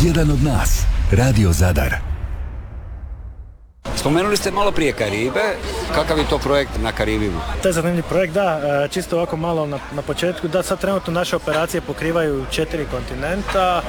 Jedan od nas, Radio Zadar. Spomenuli ste malo prije Karibe, kakav je to projekt na Karibima? To je zanimljiv projekt, da, čisto ovako malo na početku, da sad trenutno naše operacije pokrivaju 4 kontinenta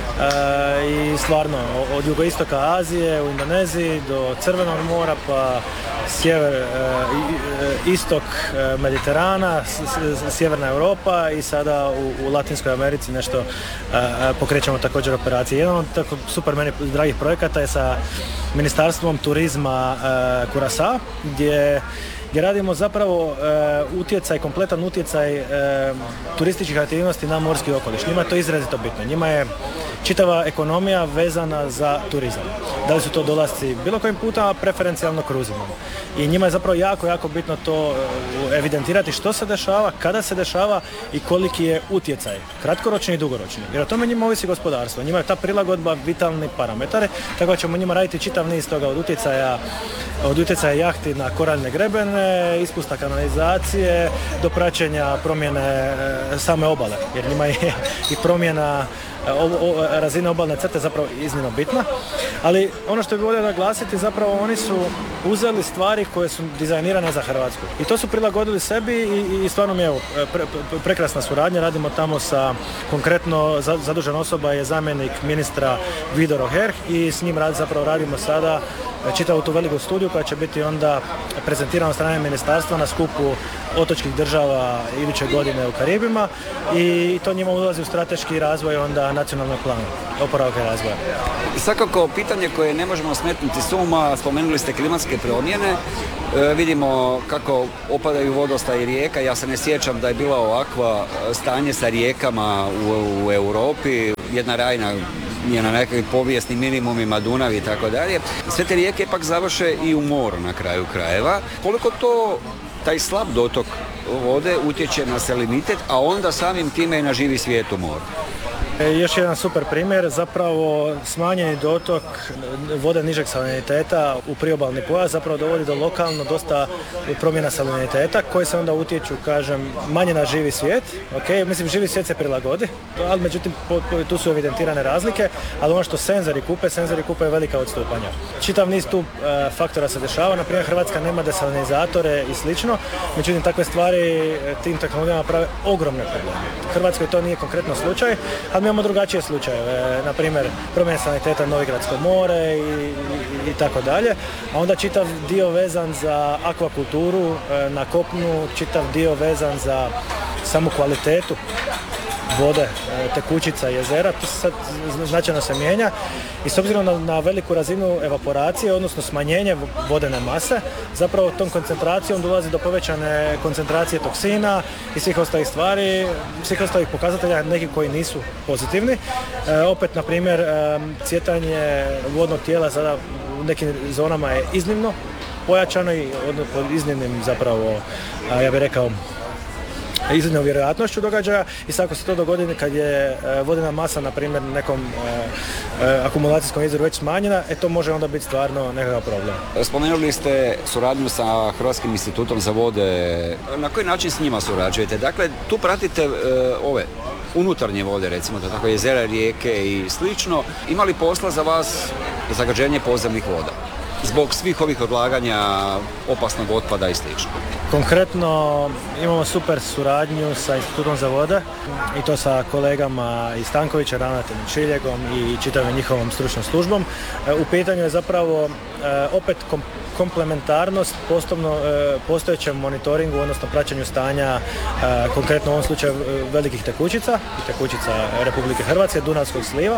i stvarno od jugoistoka Azije u Indoneziji do Crvenog mora pa sjever, istok Mediterana, sjeverna Europa i sada u Latinskoj Americi nešto pokrećemo također operacije. Jedan od tako super meni dragih projekata je sa Ministarstvom turizma Curaçao gdje radimo zapravo kompletan utjecaj turističkih aktivnosti na morski okoliš. Njima je to izrazito bitno. Njima je čitava ekonomija vezana za turizam. Da li su to dolasci bilo kojim puta, preferencijalno kruzima. I njima je zapravo jako bitno to evidentirati što se dešava, kada se dešava i koliki je utjecaj, kratkoročni i dugoročni. Jer o tome njima ovisi gospodarstvo. Njima je ta prilagodba vitalni parametar, tako da ćemo njima raditi čitav niz toga od utjecaja jahti na koraljne grebene, ispusta kanalizacije, do praćenja promjene same obale. Jer njima je i promjena razine obalne crte zapravo iznimno bitna, ali ono što bih volio naglasiti zapravo oni su uzeli stvari koje su dizajnirane za Hrvatsku i to su prilagodili sebi i stvarno mi je prekrasna suradnja. Radimo tamo sa konkretno zadužena osoba je zamjenik ministra Guido Roher i s njim radimo sada čitavu tu veliku studiju koja će biti onda prezentirana od strane ministarstva na skupu otočkih država iduće godine u Karibima i to njima ulazi u strateški razvoj onda nacionalnog plana oporavka i razvoja. Svakako pitanje koje ne možemo smetnuti s uma, spomenuli ste klimatske promjene, vidimo kako opadaju vodostaji rijeka, ja se ne sjećam da je bilo ovakvo stanje sa rijekama u Europi, jedna Rajna je na nekakvim povijesnim minimumima, Dunav i tako dalje. Sve te rijeke ipak završe i u moru na kraju krajeva. Koliko to taj slab dotok vode utječe na salinitet, a onda samim time i na živi svijet u moru? Još jedan super primjer, zapravo smanjeni dotok vode nižeg saliniteta u priobalni pojas zapravo dovodi do lokalno dosta promjena saliniteta koji se onda utječu, kažem, manje na živi svijet. Okay? Mislim, živi svijet se prilagodi, ali međutim tu su evidentirane razlike, ali ono što senzori kupe velika odstupanja. Čitav niz tu faktora se dešava, na primjer Hrvatska nema desalinizatore i slično, međutim takve stvari tim tehnologijama prave ogromne probleme. Hrvatskoj to nije konkretno slučaj, ali mi imamo drugačije slučajeve, na primjer promjena saniteta Novigradsko more i tako dalje, a onda čitav dio vezan za akvakulturu na kopnu, čitav dio vezan za samu kvalitetu vode, tekućica, jezera, to sad značajno se mijenja i s obzirom na veliku razinu evaporacije, odnosno smanjenje vodene mase, zapravo tom koncentracijom dolazi do povećane koncentracije toksina i svih ostalih stvari, svih ostalih pokazatelja, neki koji nisu pozitivni. Opet, na primjer, cvjetanje vodnog tijela sada u nekim zonama je iznimno pojačano i pod iznimnim zapravo, ja bih rekao, iznimnom vjerojatnošću događaja i sad ako se to dogodi kad je vodena masa na primjer nekom akumulacijskom izvoru već smanjena, to može onda biti stvarno nekakav problem. Spomenuli ste suradnju sa Hrvatskim institutom za vode. Na koji način s njima surađujete? Dakle, tu pratite ove unutarnje vode, recimo da tako jezera, rijeke i slično. Ima li posla za vas zagađenje podzemnih voda zbog svih ovih odlaganja opasnog otpada i slično? Konkretno imamo super suradnju sa Institutom za vode i to sa kolegama iz Stankovića, ravnateljem Šiljegom i čitavim njihovom stručnom službom. U pitanju je zapravo opet komplementarnost postojećem monitoringu, odnosno praćenju stanja, konkretno u ovom slučaju velikih tekućica i tekućica Republike Hrvatske, Dunavskog sliva,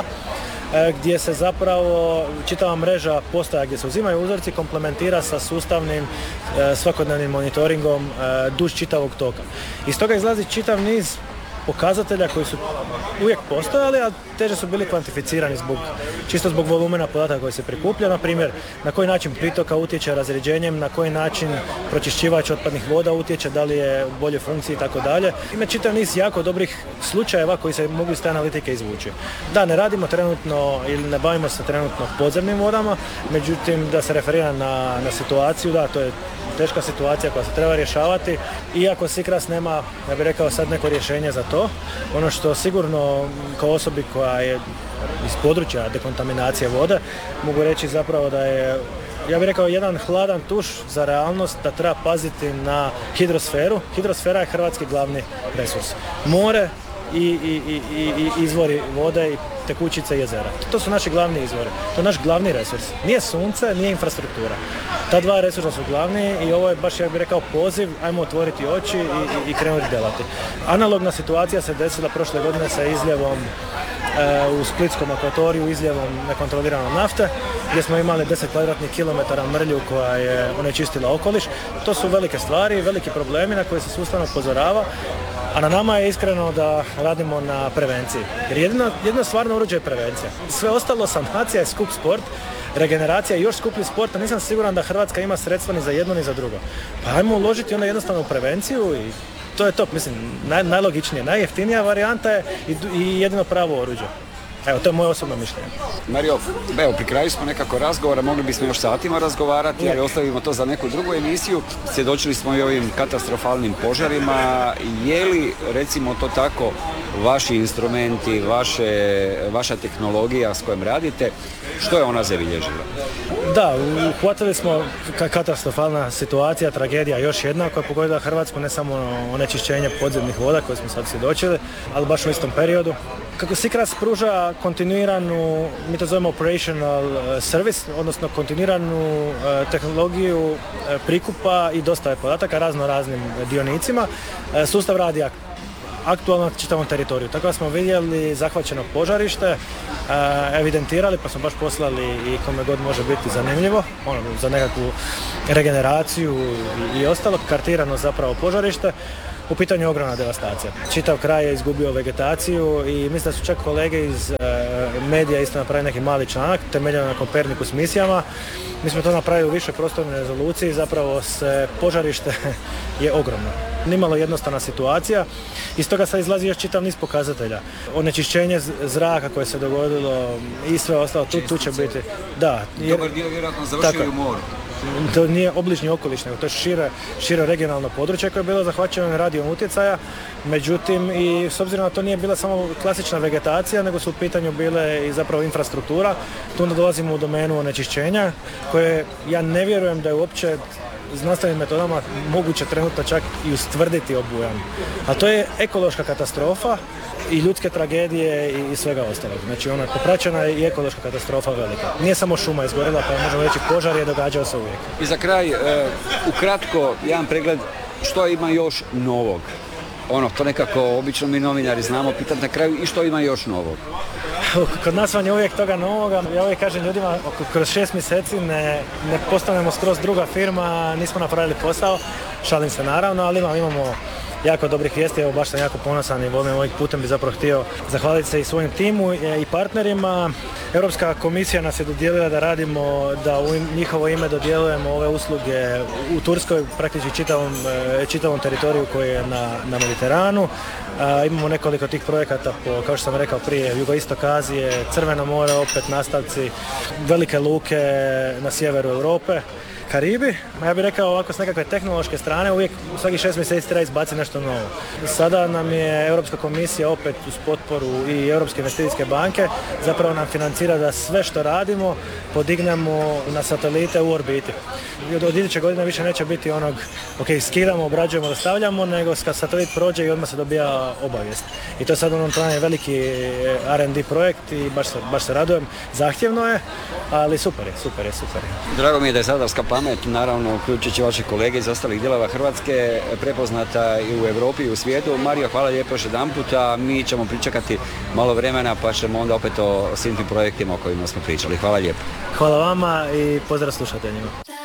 gdje se zapravo čitava mreža postaja gdje se uzimaju uzorci komplementira sa sustavnim svakodnevnim monitoringom duž čitavog toka. Iz toga izlazi čitav niz pokazatelja koji su uvijek postojali, a teže su bili kvantificirani čisto zbog volumena podataka koji se prikuplja, na primjer na koji način pritoka utječe razređenjem, na koji način pročišćivač otpadnih voda utječe, da li je u boljoj funkciji i tako dalje. Ima čitav niz jako dobrih slučajeva koji se mogu iz te analitike izvući. Da, ne radimo trenutno ili ne bavimo se trenutno podzemnim vodama, međutim da se referira na situaciju, da, to je teška situacija koja se treba rješavati, iako Sikras nema, ja bih rekao, sad neko rješenje za to. Ono što sigurno kao osobi koja je iz područja dekontaminacije vode, mogu reći zapravo da je, ja bih rekao, jedan hladan tuš za realnost da treba paziti na hidrosferu. Hidrosfera je hrvatski glavni resurs. More i izvori vode i tekućice i jezera. To su naši glavni izvori. To je naš glavni resurs. Nije sunce, nije infrastruktura. Ta dva resursa su glavni i ovo je baš, ja bih rekao, poziv, ajmo otvoriti oči i krenuti delati. Analogna situacija se desila prošle godine sa izljevom u Splitskom akvatoriju, izljevom nekontrolirane nafte, gdje smo imali 10 kvadratnih kilometara mrlju koja je onečistila okoliš. To su velike stvari, veliki problemi na koje se sustavno upozorava, a na nama je iskreno da radimo na prevenciji. Jer jedino stvarno oruđe je prevencija. Sve ostalo, sanacija je skup sport, regeneracija je još skuplji sport, a nisam siguran da Hrvatska ima sredstva ni za jedno ni za drugo. Pa ajmo uložiti onda jednostavno u prevenciju i to je to, mislim, najlogičnije, najjeftinija varijanta je i jedino pravo oruđe. Evo, to je moje osobno mišljenje. Mario, evo, pri kraju smo nekako razgovora, mogli bismo još satima razgovarati, ali ostavimo to za neku drugu emisiju. Svjedočili smo i ovim katastrofalnim požarima. Je li, recimo to tako, vaši instrumenti, vaša tehnologija s kojom radite, što je ona zabilježila? Da, uhvatili smo katastrofalna situacija, tragedija još jedna koja je pogodila Hrvatsku, ne samo onečišćenje podzemnih voda koje smo sad svjedočili, ali baš u istom periodu. Kako Sikras pruža kontinuiranu, mi to zovemo operational service, odnosno kontinuiranu tehnologiju prikupa i dostave podataka raznim dionicima, sustav radi aktualno na čitavom teritoriju. Tako da smo vidjeli zahvaćeno požarište, evidentirali, pa smo baš poslali i kome god može biti zanimljivo, za nekakvu regeneraciju i ostalo, kartirano zapravo požarište. U pitanju je ogromna devastacija. Čitav kraj je izgubio vegetaciju i mislim da su čak kolege iz medija isto napravili neki mali članak temeljen na Kopernikus misijama. Mi smo to napravili u više prostornoj rezoluciji, zapravo požarište je ogromno. Nimalo jednostavna situacija. Iz toga sad izlazi još čitav niz pokazatelja. Onečišćenje zraka koje se dogodilo i sve ostalo, tu će biti. Da. Dobar dio vjerojatno završio u moru. To nije obližnji okoliš, nego to je šire regionalno područje koje je bilo zahvaćeno radijom utjecaja. Međutim, i s obzirom na to nije bila samo klasična vegetacija, nego su u pitanju bile i zapravo infrastruktura. Tu onda dolazimo u domenu onečišćenja, koje ja ne vjerujem da je uopće znanstvenim metodama moguće trenutno čak i ustvrditi obujam. A to je ekološka katastrofa i ljudske tragedije i svega ostalog. Znači ona je popraćena i ekološka katastrofa velika. Nije samo šuma izgorila, pa možemo reći požar je događao se uvijek. I za kraj, ukratko, jedan pregled što ima još novog. To nekako obično mi novinari znamo pitati na kraju i što ima još novog. Kod nas vam je uvijek toga novoga. Ja uvijek kažem ljudima, kroz 6 mjeseci ne postanemo skroz druga firma, nismo napravili posao. Šalim se naravno, ali imamo jako dobrih vijesti. Evo, baš sam jako ponosan i volim ovim putem bi zapravo htio zahvaliti se i svojim timu i partnerima. Europska komisija nas je dodijelila da radimo, da u njihovo ime dodjeljujemo ove usluge u Turskoj, praktički čitavom teritoriju koji je na Mediteranu. Imamo nekoliko tih projekata kao što sam rekao prije, jugoistok Azije, Crveno more, opet nastavci, velike luke na sjeveru Europe. Karibi, ja bih rekao ovako s nekakve tehnološke strane, uvijek u svakih 6 mjeseci treba izbaciti nešto novo. Sada nam je Europska komisija opet uz potporu i Europske investicijske banke zapravo nam financira da sve što radimo podignemo na satelite u orbiti. Od iduće godine više neće biti skidamo, obrađujemo, dostavljamo, nego kad satelit prođe i odmah se dobija obavijest. I to je sad veliki R&D projekt i baš se radujem. Zahtjevno je, ali super je. Drago mi je da je zadarska pamet, naravno uključujući vaše kolege iz ostalih dijelova Hrvatske, prepoznata i u Europi i u svijetu. Mario, hvala lijepo još jedanput, a mi ćemo pričekati malo vremena pa ćemo onda opet o svim tim projektima o kojima smo pričali. Hvala lijepo. Hvala vama i pozdrav slušateljima.